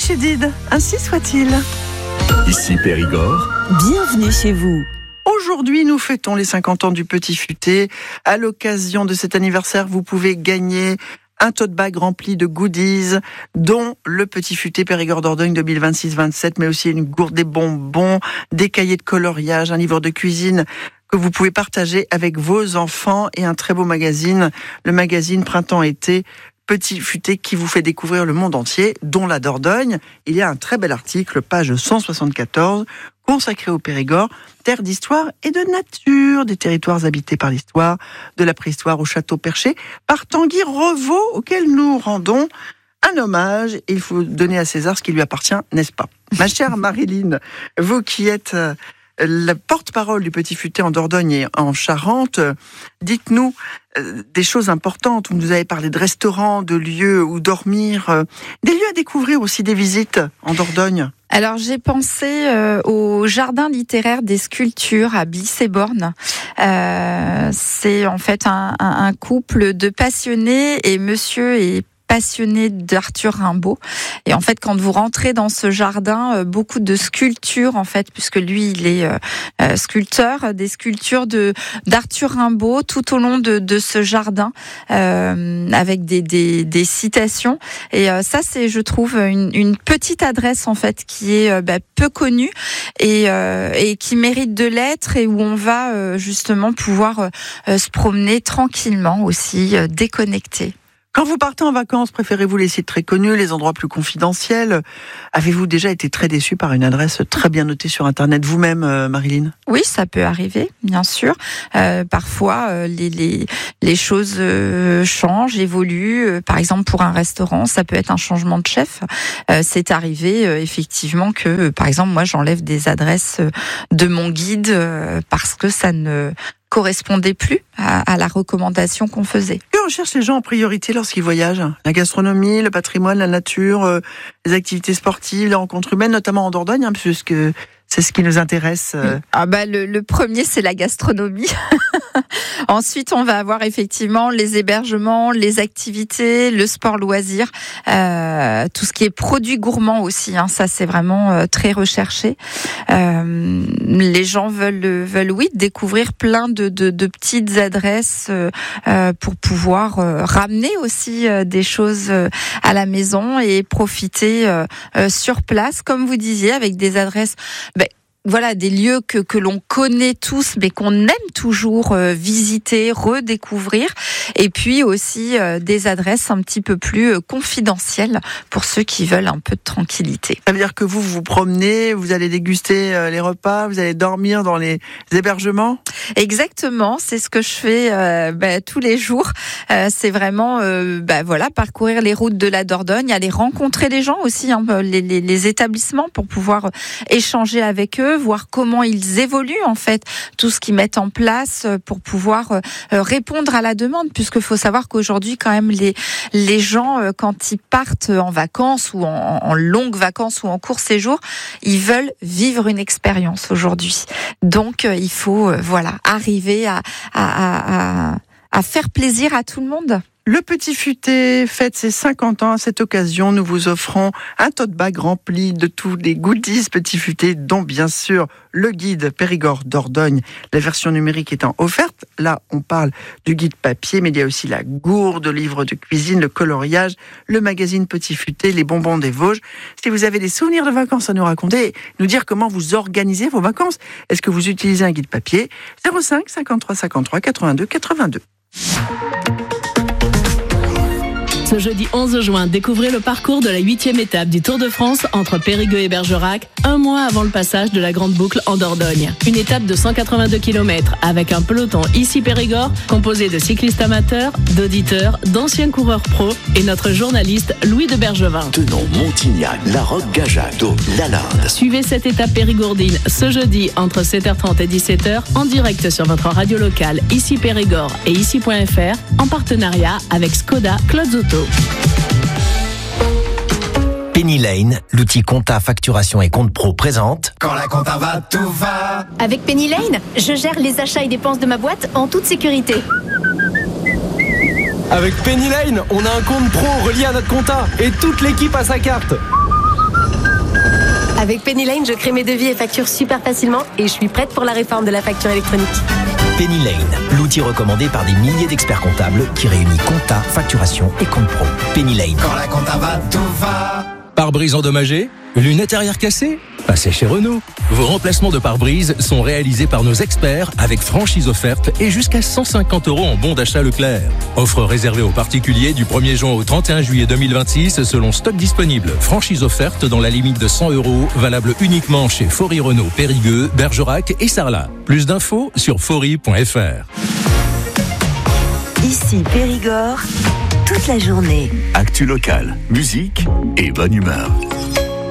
Chédid, ainsi soit-il. Ici Périgord. Bienvenue chez vous. Aujourd'hui, nous fêtons les 50 ans du Petit Futé. À l'occasion de cet anniversaire, vous pouvez gagner un tote bag rempli de goodies, dont le Petit Futé Périgord Dordogne 2026-27, mais aussi une gourde, des bonbons, des cahiers de coloriage, un livre de cuisine que vous pouvez partager avec vos enfants et un très beau magazine, le magazine Printemps-été Petit Futé, qui vous fait découvrir le monde entier, dont la Dordogne. Il y a un très bel article, page 174, consacré au Périgord, terre d'histoire et de nature, des territoires habités par l'histoire, de la préhistoire au château perché, par Tanguy Revaux, auquel nous rendons un hommage. Il faut donner à César ce qui lui appartient, n'est-ce pas? Ma chère Marilyn, vous qui êtes la porte-parole du Petit Futé en Dordogne et en Charente, dites-nous des choses importantes. Vous nous avez parlé de restaurants, de lieux où dormir, des lieux à découvrir aussi, des visites en Dordogne. Alors j'ai pensé au jardin littéraire des sculptures à Blisséborn. C'est en fait un couple de passionnés, et monsieur est passionné d'Arthur Rimbaud. Et en fait, quand vous rentrez dans ce jardin, beaucoup de sculptures, en fait, puisque lui, il est sculpteur, des sculptures d'Arthur Rimbaud tout au long de ce jardin, avec des citations. Et ça, c'est, je trouve, une petite adresse, en fait, qui est peu connue et qui mérite de l'être, et où on va justement pouvoir se promener tranquillement aussi, déconnecté. Quand vous partez en vacances, préférez-vous les sites très connus, les endroits plus confidentiels? Avez-vous déjà été très déçu par une adresse très bien notée sur Internet vous-même, Marilyn? Oui, ça peut arriver, bien sûr. Parfois, les choses changent, évoluent. Par exemple, pour un restaurant, ça peut être un changement de chef. C'est arrivé, effectivement, que, par exemple, moi, j'enlève des adresses de mon guide parce que ça ne correspondait plus à la recommandation qu'on faisait. Que recherchent les gens en priorité lorsqu'ils voyagent? La gastronomie, le patrimoine, la nature, les activités sportives, les rencontres humaines, notamment en Dordogne, puisque c'est ce qui nous intéresse. Le premier, c'est la gastronomie. Ensuite, on va avoir effectivement les hébergements, les activités, le sport loisir, tout ce qui est produits gourmands aussi. Ça, c'est vraiment très recherché. Les gens veulent découvrir plein de petites adresses pour pouvoir ramener aussi des choses à la maison et profiter sur place, comme vous disiez, avec des adresses. Voilà, des lieux que l'on connaît tous, mais qu'on aime toujours visiter, redécouvrir. Et puis aussi des adresses un petit peu plus confidentielles pour ceux qui veulent un peu de tranquillité. Ça veut dire que vous vous promenez, vous allez déguster les repas, vous allez dormir dans les hébergements? Exactement, c'est ce que je fais tous les jours. C'est vraiment parcourir les routes de la Dordogne, aller rencontrer les gens aussi, les établissements, pour pouvoir échanger avec eux, voir comment ils évoluent, en fait, tout ce qu'ils mettent en place pour pouvoir répondre à la demande, puisque faut savoir qu'aujourd'hui, quand même, les gens, quand ils partent en vacances ou en longues vacances ou en court séjour, ils veulent vivre une expérience aujourd'hui. Donc, il faut arriver à faire plaisir à tout le monde. Le Petit Futé fête ses 50 ans. À cette occasion, nous vous offrons un tote bag rempli de tous les goodies Petit Futé, dont bien sûr le guide Périgord Dordogne, la version numérique étant offerte. Là, on parle du guide papier, mais il y a aussi la gourde, le livre de cuisine, le coloriage, le magazine Petit Futé, les bonbons des Vosges. Si vous avez des souvenirs de vacances à nous raconter, nous dire comment vous organisez vos vacances. Est-ce que vous utilisez un guide papier? 05 53 53 82 82. Ce jeudi 11 juin, découvrez le parcours de la 8e étape du Tour de France entre Périgueux et Bergerac, un mois avant le passage de la Grande Boucle en Dordogne. Une étape de 182 km avec un peloton ici Périgord, composé de cyclistes amateurs, d'auditeurs, d'anciens coureurs pros et notre journaliste Louis de Bergevin. Tenon, Montignac, La Roque-Gajac, Lalande. Suivez cette étape périgourdine ce jeudi entre 7h30 et 17h en direct sur votre radio locale ici Périgord et ici.fr en partenariat avec Skoda Claude Zotto. Penny Lane, l'outil compta, facturation et compte pro présente. Quand la compta va, tout va. Avec Penny Lane, je gère les achats et dépenses de ma boîte en toute sécurité. Avec Penny Lane, on a un compte pro relié à notre compta et toute l'équipe a sa carte. Avec Penny Lane, je crée mes devis et factures super facilement et je suis prête pour la réforme de la facture électronique. Penny Lane, l'outil recommandé par des milliers d'experts comptables qui réunit compta, facturation et compte pro. Penny Lane. Quand la compta va, tout va. Pare-brise endommagé? Lunettes arrière cassées? Passez chez Renault. Vos remplacements de pare-brise sont réalisés par nos experts avec franchise offerte et jusqu'à 150 € en bon d'achat Leclerc. Offre réservée aux particuliers du 1er juin au 31 juillet 2026 selon stock disponible. Franchise offerte dans la limite de 100 €, valable uniquement chez Faury Renault, Périgueux, Bergerac et Sarlat. Plus d'infos sur faury.fr. Ici Périgord, toute la journée. Actu locale, musique et bonne humeur.